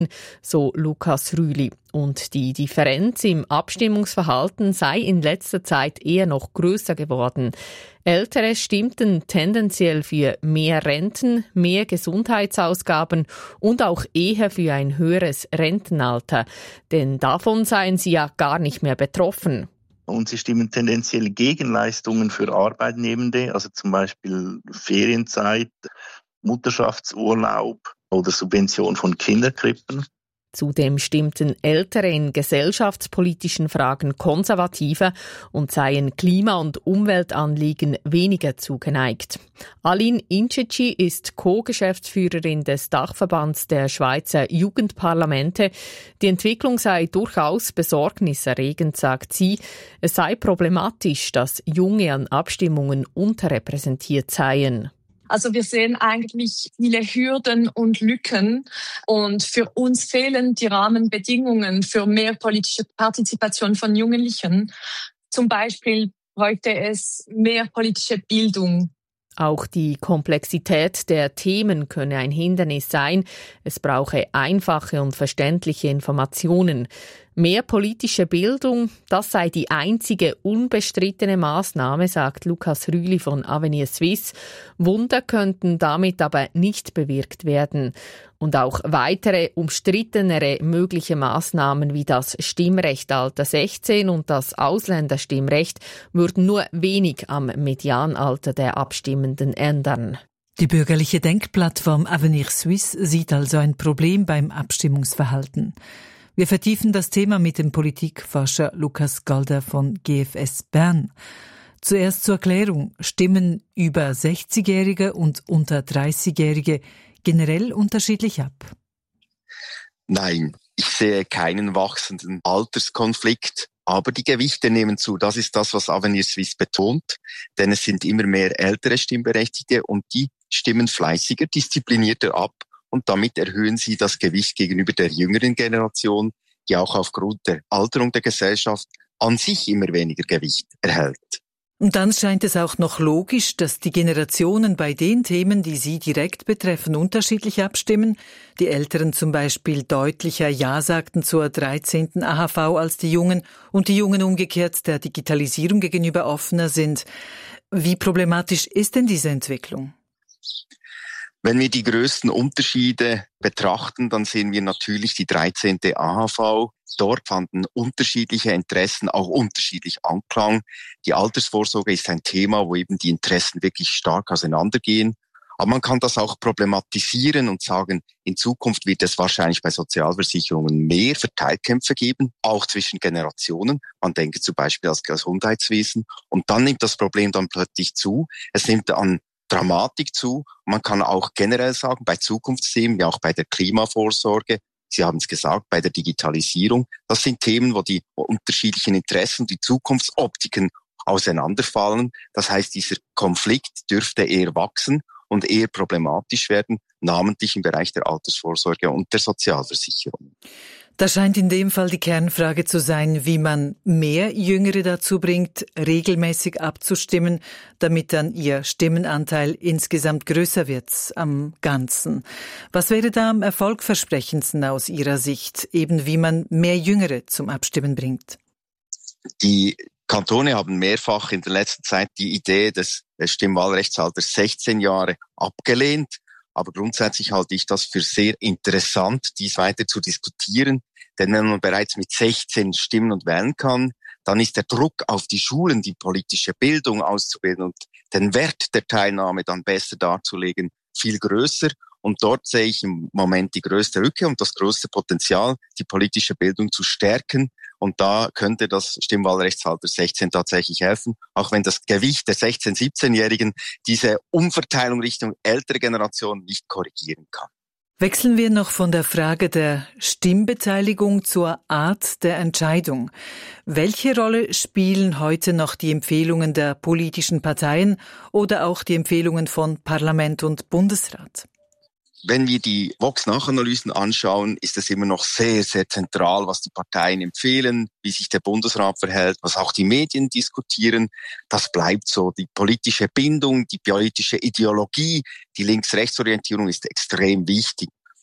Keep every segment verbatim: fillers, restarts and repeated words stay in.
so Lukas Rühli. Und die Differenz im Abstimmungsverhalten sei in letzter Zeit eher noch grösser geworden. Ältere stimmten tendenziell für mehr Renten, mehr Gesundheitsausgaben und auch eher für ein höheres Rentenalter. Denn davon seien sie ja gar nicht mehr betroffen. Und sie stimmen tendenziell gegen Leistungen für Arbeitnehmende, also zum Beispiel Ferienzeit, Mutterschaftsurlaub oder Subvention von Kinderkrippen. Zudem stimmten Ältere in gesellschaftspolitischen Fragen konservativer und seien Klima- und Umweltanliegen weniger zugeneigt. Aline Inceci ist Co-Geschäftsführerin des Dachverbands der Schweizer Jugendparlamente. Die Entwicklung sei durchaus besorgniserregend, sagt sie. Es sei problematisch, dass Junge an Abstimmungen unterrepräsentiert seien. Also wir sehen eigentlich viele Hürden und Lücken und für uns fehlen die Rahmenbedingungen für mehr politische Partizipation von Jugendlichen. Zum Beispiel bräuchte es mehr politische Bildung. Auch die Komplexität der Themen könne ein Hindernis sein. Es brauche einfache und verständliche Informationen. Mehr politische Bildung, das sei die einzige unbestrittene Maßnahme, sagt Lukas Rühli von Avenir Suisse. Wunder könnten damit aber nicht bewirkt werden. Und auch weitere umstrittenere mögliche Maßnahmen wie das Stimmrecht Alter sechzehn und das Ausländerstimmrecht würden nur wenig am Medianalter der Abstimmenden ändern. Die bürgerliche Denkplattform Avenir Suisse sieht also ein Problem beim Abstimmungsverhalten. Wir vertiefen das Thema mit dem Politikforscher Lukas Galder von G F S Bern. Zuerst zur Erklärung: Stimmen über sechzigjährige und unter dreißigjährige generell unterschiedlich ab? Nein, ich sehe keinen wachsenden Alterskonflikt, aber die Gewichte nehmen zu. Das ist das, was Avenir Suisse betont, denn es sind immer mehr ältere Stimmberechtigte und die stimmen fleißiger, disziplinierter ab. Und damit erhöhen sie das Gewicht gegenüber der jüngeren Generation, die auch aufgrund der Alterung der Gesellschaft an sich immer weniger Gewicht erhält. Und dann scheint es auch noch logisch, dass die Generationen bei den Themen, die sie direkt betreffen, unterschiedlich abstimmen. Die Älteren zum Beispiel deutlicher Ja sagten zur dreizehnten A H V als die Jungen und die Jungen umgekehrt der Digitalisierung gegenüber offener sind. Wie problematisch ist denn diese Entwicklung? Wenn wir die größten Unterschiede betrachten, dann sehen wir natürlich die dreizehnte A H V. Dort fanden unterschiedliche Interessen auch unterschiedlich Anklang. Die Altersvorsorge ist ein Thema, wo eben die Interessen wirklich stark auseinandergehen. Aber man kann das auch problematisieren und sagen, in Zukunft wird es wahrscheinlich bei Sozialversicherungen mehr Verteilkämpfe geben, auch zwischen Generationen. Man denke zum Beispiel ans Gesundheitswesen. Und dann nimmt das Problem dann plötzlich zu. Es nimmt an Dramatik zu. Man kann auch generell sagen, bei Zukunftsthemen, ja auch bei der Klimavorsorge, Sie haben es gesagt, bei der Digitalisierung, das sind Themen, wo die unterschiedlichen Interessen, die Zukunftsoptiken auseinanderfallen. Das heißt, dieser Konflikt dürfte eher wachsen und eher problematisch werden, namentlich im Bereich der Altersvorsorge und der Sozialversicherung. Da scheint in dem Fall die Kernfrage zu sein, wie man mehr Jüngere dazu bringt, regelmäßig abzustimmen, damit dann ihr Stimmenanteil insgesamt größer wird am Ganzen. Was wäre da am erfolgversprechendsten aus Ihrer Sicht, eben wie man mehr Jüngere zum Abstimmen bringt? Die Kantone haben mehrfach in der letzten Zeit die Idee des Stimmwahlrechtsalters sechzehn Jahre abgelehnt. Aber grundsätzlich halte ich das für sehr interessant, dies weiter zu diskutieren. Denn wenn man bereits mit sechzehn stimmen und wählen kann, dann ist der Druck auf die Schulen, die politische Bildung auszubilden und den Wert der Teilnahme dann besser darzulegen, viel größer. Und dort sehe ich im Moment die größte Lücke und das größte Potenzial, die politische Bildung zu stärken. Und da könnte das Stimmwahlrechtsalter sechzehn tatsächlich helfen, auch wenn das Gewicht der sechzehn-, siebzehnjährigen diese Umverteilung Richtung ältere Generation nicht korrigieren kann. Wechseln wir noch von der Frage der Stimmbeteiligung zur Art der Entscheidung. Welche Rolle spielen heute noch die Empfehlungen der politischen Parteien oder auch die Empfehlungen von Parlament und Bundesrat? Wenn wir die Vox-Nachanalysen anschauen, ist es immer noch sehr, sehr zentral, was die Parteien empfehlen, wie sich der Bundesrat verhält, was auch die Medien diskutieren. Das bleibt so. Die politische Bindung, die politische Ideologie, die Links-Rechts-Orientierung ist extrem wichtig.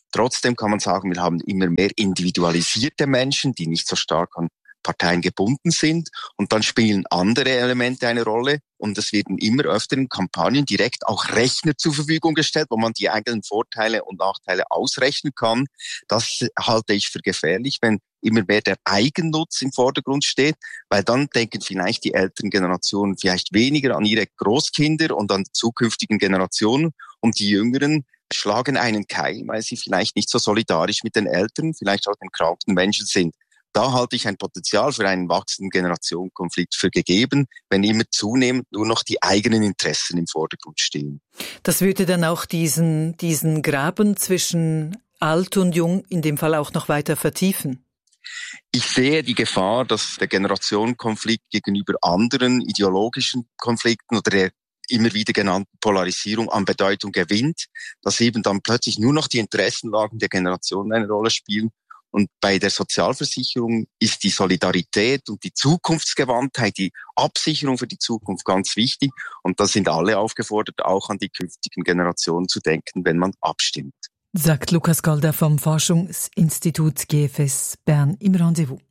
Trotzdem kann man sagen, wir haben immer mehr individualisierte Menschen, die nicht so stark an Parteien gebunden sind. Und dann spielen andere Elemente eine Rolle. Und es werden immer öfter in Kampagnen direkt auch Rechner zur Verfügung gestellt, wo man die eigenen Vorteile und Nachteile ausrechnen kann. Das halte ich für gefährlich, wenn immer mehr der Eigennutz im Vordergrund steht, weil dann denken vielleicht die älteren Generationen vielleicht weniger an ihre Großkinder und an die zukünftigen Generationen, und die Jüngeren schlagen einen Keil, weil sie vielleicht nicht so solidarisch mit den Älteren, vielleicht auch den kranken Menschen sind. Da halte ich ein Potenzial für einen wachsenden Generationenkonflikt für gegeben, wenn immer zunehmend nur noch die eigenen Interessen im Vordergrund stehen. Das würde dann auch diesen, diesen Graben zwischen alt und jung in dem Fall auch noch weiter vertiefen? Ich sehe die Gefahr, dass der Generationenkonflikt gegenüber anderen ideologischen Konflikten oder der immer wieder genannten Polarisierung an Bedeutung gewinnt, dass eben dann plötzlich nur noch die Interessenlagen der Generationen eine Rolle spielen. Und bei der Sozialversicherung ist die Solidarität und die Zukunftsgewandtheit, die Absicherung für die Zukunft ganz wichtig. Und da sind alle aufgefordert, auch an die künftigen Generationen zu denken, wenn man abstimmt. Sagt Lukas Galder vom Forschungsinstitut G F S Bern im Rendezvous.